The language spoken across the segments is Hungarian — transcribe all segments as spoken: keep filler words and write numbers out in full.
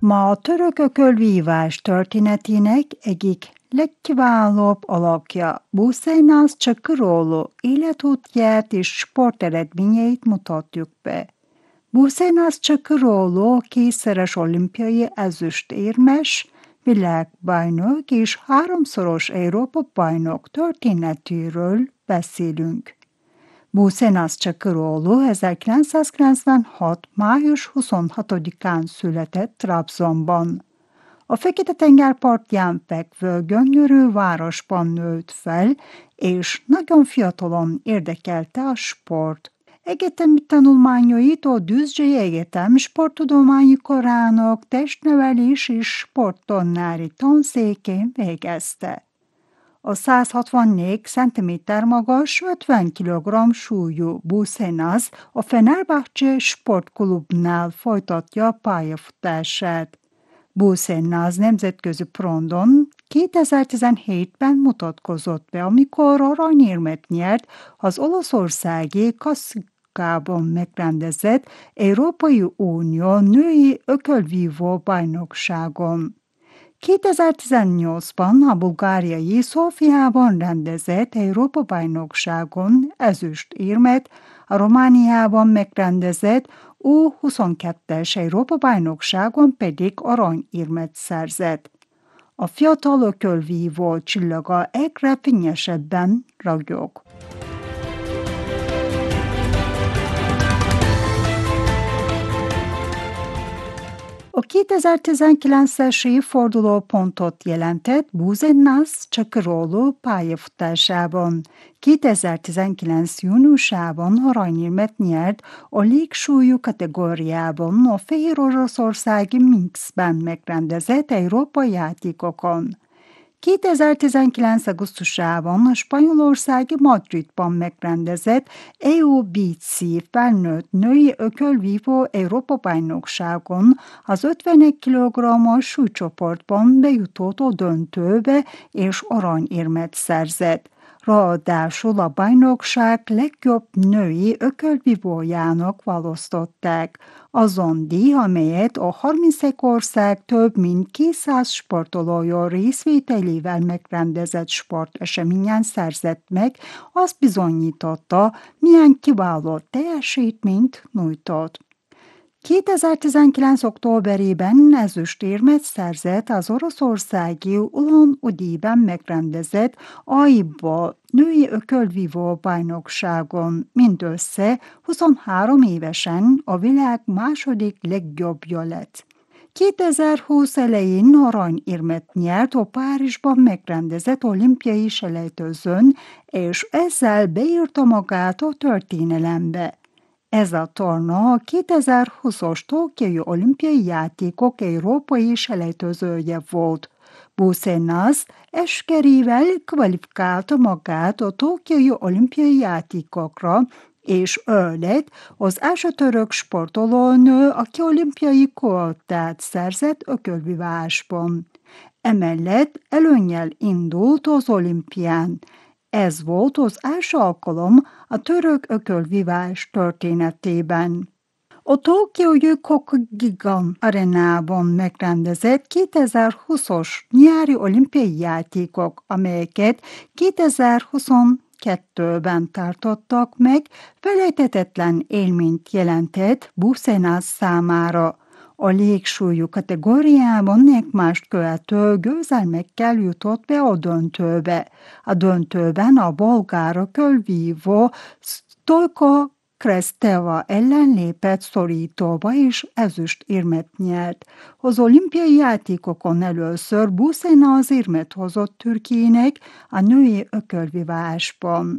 Ma a török ökölvívás történetének egyik legkiválóbb alakja Busenász Csakıroğlu életútját és sporteredményeit mutatjuk be. Busenász Csakıroğlu kétszeres olimpiai ezüstérmes, világbajnok és háromszoros Európa-bajnok történetéről beszélünk. Busenász Csakıroğlu ezerkilencszázkilencvenhat. május huszonhatodikán született Trabzonban. A Fekete-tenger partján fekvő gyönyörű városban nőtt fel, és nagyon fiatalon érdekelte a sport. Egyetemi tanulmányait a Düzcei Egyetem sporttudományi karának testnevelés és sporttanári tanszékén végezte. A száz hatvannégy centiméter magas, ötven kilogramm súlyú Busenász a Fenerbahce sportklubnál folytatja pályafutását. Busenász nemzetközi porondon kétezer-tizenhétben mutatkozott be, amikor aranyérmet nyert az olaszországi Kaszikában megrendezett Európai Unió női ökölvívó bajnokságon. kétezer-tizennyolcban a bulgáriai Szófiában rendezett Európa-bajnokságon ezüstérmet, a Romániában megrendezett U huszonkettes Európa-bajnokságon pedig aranyérmet szerzett. A fiatal ökölvívó csillaga egyre fényesebben ragyog. A kétezer-tizenkilences évforduló pontot jelentett Busenász Csakıroğlu pályafutásában. kétezer-tizenkilenc. júniusában aranyérmet nyert a légsúlyú kategóriában a fehéroroszországi Minskben megrendezett európai játékokon. kétezer-tizenkilenc. augusztusában a spanyolországi Madridban megrendezett E U B C felnőtt női ökölvívó Európa-bajnokságon az ötvenegy kilogrammos súlycsoportban bejutott a döntőbe és aranyérmet szerzett. Ráadásul a bajnokság legjobb női ökölvívójának választották. Azon díj, amelyet a harmincegy ország több mint kétszáz sportolója részvételével megrendezett sporteseményen szerzett meg, azt bizonyította, milyen kiváló teljesítményt nyújtott. kétezer-tizenkilenc. októberében ezüstérmet szerzett az oroszországi Ulan-Udyben megrendezett á i bé á női ökölvívó bajnokságon. Mindössze huszonhárom évesen a világ második legjobbja lett. kétezer-húsz elején aranyérmet nyert a Párizsban megrendezett olimpiai selejtezőn, és ezzel beírta magát a történelembe. Ez a torna a kétezer-húszas Tokiói olimpiai játékok európai selejtezője volt. Busenász eskerével kvalifikálta magát a Tokiói olimpiai játékokra, és ő lett az első török sportolónő, aki olimpiai kvótát szerzett ökölvívásban. Emellett előnnyel indult az olimpián. Ez volt az első alkalom a török ökölvívás történetében. A Tokiói Kokugigan arenában megrendezett kétezer-húszas nyári olimpiai játékok, amelyeket kétezer-huszonkettőben tartottak meg, felejthetetlen élményt jelentett Busenász számára. A légsúlyú kategóriában egymást követő győzelmekkel jutott be a döntőbe. A döntőben a bolgár ökölvívó Stojko Kreszteva ellen lépett szorítóba, és ezüstérmet nyert. Az olimpiai játékokon először Busenász érmet hozott Türkiye'nek a női ökölvívásban.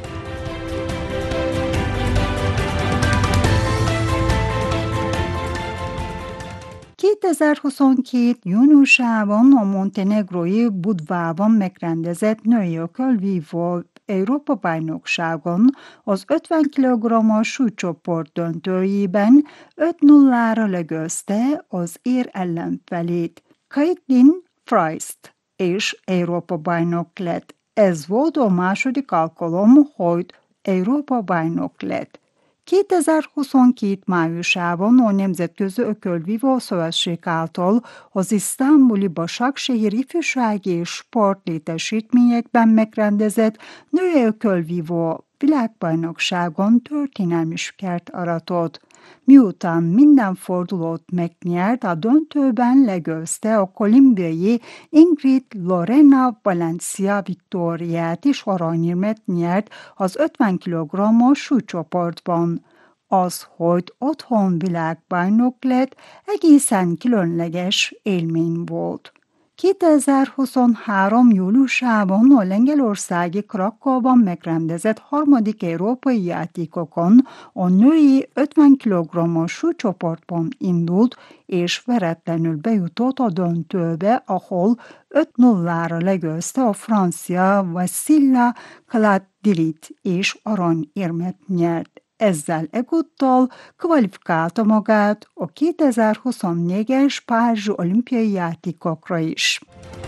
kétezer-huszonkettő. júniusában a montenegrói Budvában megrendezett női ökölvívó Európa-bajnokságon az ötven kilogrammos súlycsoport döntőjében öt nullára legyőzte az ír ellenfelét, Caitlin Freist, és Európa-bajnok lett. Ez volt a második alkalom, hogy Európa-bajnok lett. kétezer-huszonkettő májusában a Nemzetközi Ökölvívó Szövetség által az isztambuli Başakşehir ifjúsági és sportlétesítményekben megrendezett női ökölvívó világbajnokságon történelmi sikert aratott. Miután minden fordulót megnyert, a döntőben legyőzte a kolumbiai Ingrid Lorena Valencia Victoriát is aranyérmet nyert az ötven kilogrammos súlycsoportban. Az, hogy otthon világbajnok lett, egészen különleges élmény volt. kétezer-huszonhárom. júliusában a lengyelországi Krakóban megrendezett harmadik európai játékokon a női ötven kilogrammos súlycsoportban indult, és veretlenül bejutott a döntőbe, ahol öt nullára legyőzte a francia Vassila Kaladilit és aranyérmet nyert. Ezzel egyúttal kvalifikálta magát a kétezer-huszonnégyes Párizsi olimpiai játékokra is.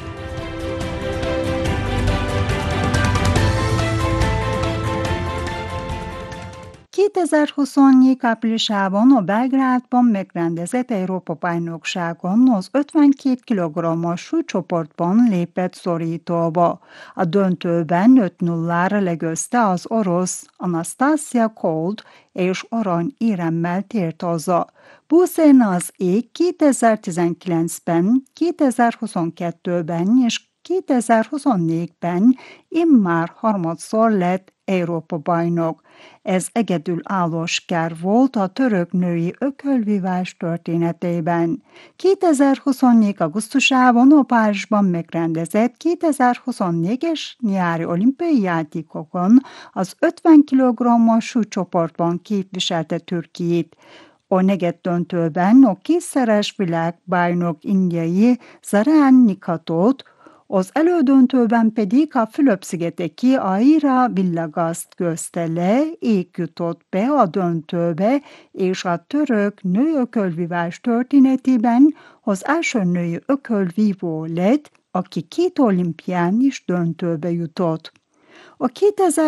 kétezer-huszonnégy. áprilisában a Belgrádban megrendezett Európa-bajnokságon az ötvenkét kilogrammos súlycsoportban lépett szorítóba. A döntőben öt nullára legyőzte az orosz Anastasia Colt, és aranyéremmel tért haza. Buszén az ég kétezer-tizenkilencben, kétezer-huszonkettőben és kétezer-huszonnégyben immár harmadszor lett Európa-bajnok. Ez egyedülálló siker volt a török női ökölvívás történetében. kétezer-huszonnégy. augusztusában a Párizsban megrendezett kétezer-huszonnégyes nyári olimpiai játékokon az ötven kilogrammos súlycsoportban képviselte Türkiét. A negyeddöntőben a kétszeres világbajnok indiai Zareen Nikhatot, az elődöntőben pedig a Fülöp-szigeteki Aira Villagast győzte le, így jutott be a döntőbe, és a török női ökölvívás történetében az első női ökölvívó lett, aki két olimpián is döntőbe jutott. A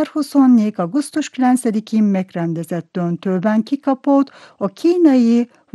kétezer-huszonnégy. augusztus kilencedikén megrendezett döntőben kikapott a kínai